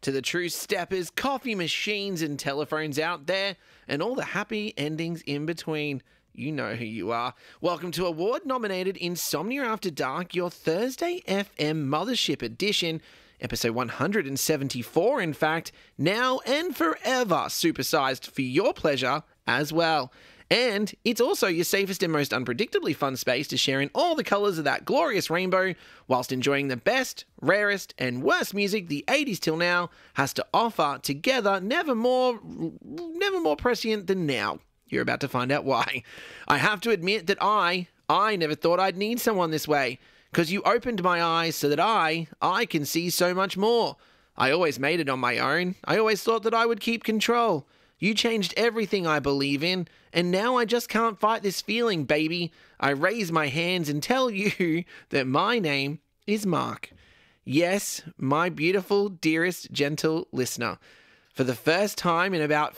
to the true steppers, coffee machines, and telephones out there, and all the happy endings in between. You know who you are. Welcome to award-nominated Insomnia After Dark, your Thursday FM Mothership edition, episode 174, in fact, now and forever supersized for your pleasure as well. And it's also your safest and most unpredictably fun space to share in all the colours of that glorious rainbow, whilst enjoying the best, rarest, and worst music the 80s till now has to offer together, never more prescient than now. You're about to find out why. I have to admit that I never thought I'd need someone this way, because you opened my eyes so that I can see so much more. I always made it on my own. I always thought that I would keep control. You changed everything I believe in, and now I just can't fight this feeling, baby. I raise my hands and tell you that my name is Mark. Yes, my beautiful, dearest, gentle listener. For the first time in about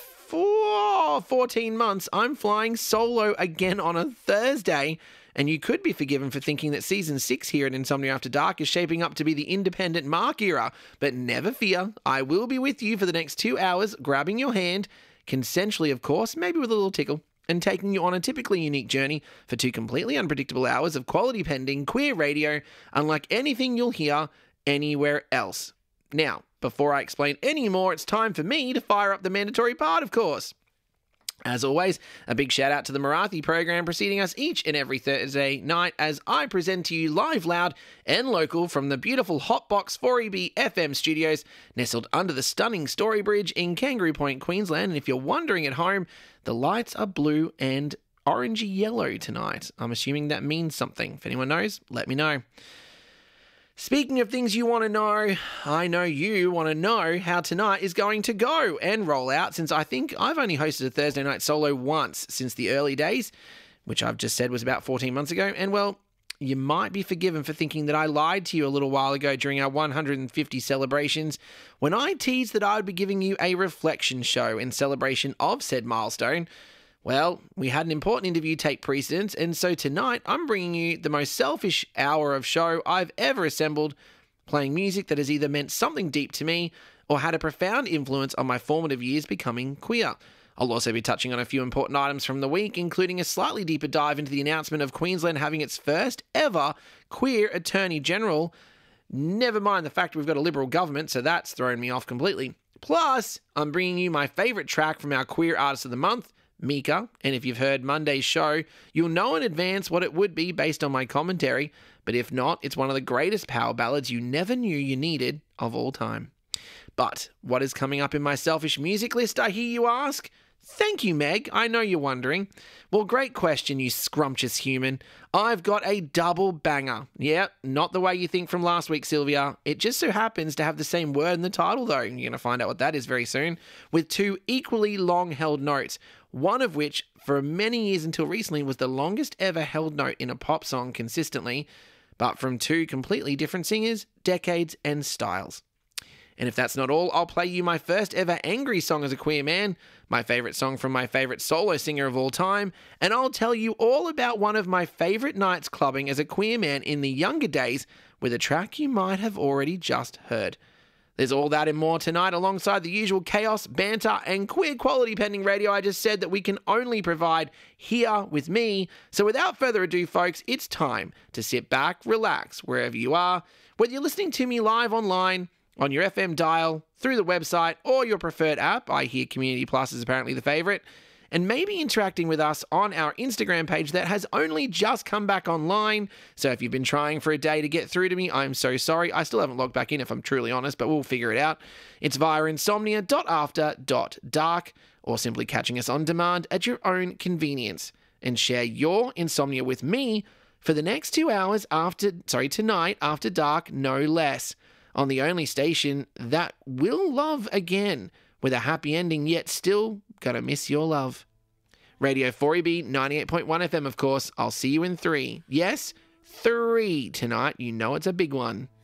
14 months, I'm flying solo again on a Thursday, and you could be forgiven for thinking that Season 6 here at Insomnia After Dark is shaping up to be the independent Mark era, but never fear, I will be with you for the next 2 hours, grabbing your hand, consensually of course, maybe with a little tickle, and taking you on a typically unique journey for 2 completely unpredictable hours of quality pending queer radio, unlike anything you'll hear anywhere else. Now, before I explain any more, it's time for me to fire up the mandatory part, of course. As always, a big shout out to the Marathi program preceding us each and every Thursday night as I present to you live, loud, and local from the beautiful Hotbox 4EB FM studios nestled under the stunning Story Bridge in Kangaroo Point, Queensland. And if you're wondering at home, the lights are blue and orangey yellow tonight. I'm assuming that means something. If anyone knows, let me know. Speaking of things you want to know, I know you want to know how tonight is going to go and roll out, since I think I've only hosted a Thursday night solo once since the early days, which I've just said was about 14 months ago. And well, you might be forgiven for thinking that I lied to you a little while ago during our 150 celebrations when I teased that I would be giving you a reflection show in celebration of said milestone. Well, we had an important interview take precedence, and so tonight I'm bringing you the most selfish hour of show I've ever assembled, playing music that has either meant something deep to me or had a profound influence on my formative years becoming queer. I'll also be touching on a few important items from the week, including a slightly deeper dive into the announcement of Queensland having its first ever queer Attorney General. Never mind the fact we've got a Liberal government, so that's thrown me off completely. Plus, I'm bringing you my favourite track from our Queer Artist of the Month, Mika, and if you've heard Monday's show, you'll know in advance what it would be based on my commentary, but if not, it's one of the greatest power ballads you never knew you needed of all time. But what is coming up in my selfish music list, I hear you ask? Thank you, Meg. I know you're wondering. Well, great question, you scrumptious human. I've got a double banger. Yeah, not the way you think from last week, Sylvia. It just so happens to have the same word in the title, though. You're going to find out what that is very soon. With 2 equally long-held notes, one of which, for many years until recently, was the longest ever held note in a pop song consistently, but from 2 completely different singers, decades, and styles. And if that's not all, I'll play you my first ever angry song as a queer man, my favourite song from my favourite solo singer of all time, and I'll tell you all about one of my favourite nights clubbing as a queer man in the younger days with a track you might have already just heard. There's all that and more tonight alongside the usual chaos, banter, and queer quality pending radio I just said that we can only provide here with me. So without further ado, folks, it's time to sit back, relax, wherever you are, whether you're listening to me live online, on your FM dial, through the website, or your preferred app. I hear Community Plus is apparently the favourite. And maybe interacting with us on our Instagram page that has only just come back online. So if you've been trying for a day to get through to me, I'm so sorry. I still haven't logged back in if I'm truly honest, but we'll figure it out. It's via insomnia.after.dark or simply catching us on demand at your own convenience. And share your insomnia with me for the next 2 hours tonight after dark, no less. On the only station that will love again with a happy ending, yet still gonna miss your love. Radio 4EB 98.1 FM, of course. I'll see you in 3. Yes, 3 tonight. You know it's a big one.